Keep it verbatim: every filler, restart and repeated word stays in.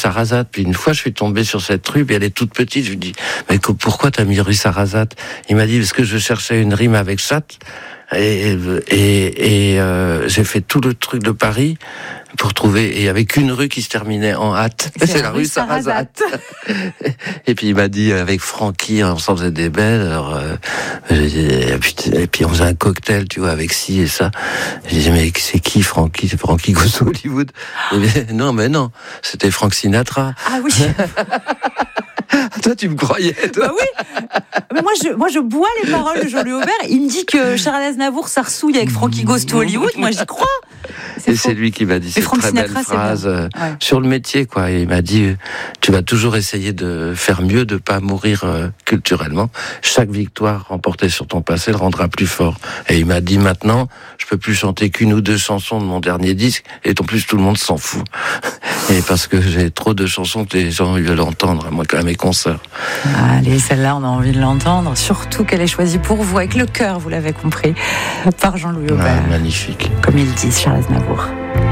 Sarrazate. Puis une fois, je suis tombé sur cette rue, puis elle est toute petite. Je lui dis, mais pourquoi t'as mis rue Sarrazate? Il m'a dit, parce que je cherchais une rime avec chatte. Et, et, et euh, j'ai fait tout le truc de Paris pour trouver, et avec une rue qui se terminait en hâte. C'est, c'est la rue Sarrazate. Et puis il m'a dit, avec Francky, on s'en faisait des belles. Alors, euh, et, puis, et puis on faisait un cocktail, tu vois, avec ci et ça. J'ai dit, mais c'est qui Francky? C'est Francky Goes to Hollywood. Mais, non, mais non, c'était Frank Sinatra. Ah oui. Toi, tu me croyais, toi. Bah oui. Mais moi, je, moi, je bois les paroles de Jean-Louis Aubert. Il me dit que Charles Aznavour s'arsouille avec Frankie Goes to Hollywood. Moi, j'y crois. C'est et faux. C'est lui qui m'a dit cette très Sinatra, belle phrase euh, ouais. sur le métier, quoi. Il m'a dit, tu vas toujours essayer de faire mieux, de pas mourir euh, culturellement. Chaque victoire remportée sur ton passé le rendra plus fort. Et il m'a dit, maintenant, je peux plus chanter qu'une ou deux chansons de mon dernier disque, et en plus tout le monde s'en fout. Et parce que j'ai trop de chansons que les gens veulent entendre, moi quand même mes concerts. Allez, celle-là, on a envie de l'entendre. Surtout qu'elle est choisie pour vous, avec le cœur, vous l'avez compris, par Jean-Louis Aubert. Ah, magnifique. Comme il dit, Charles Aznavour.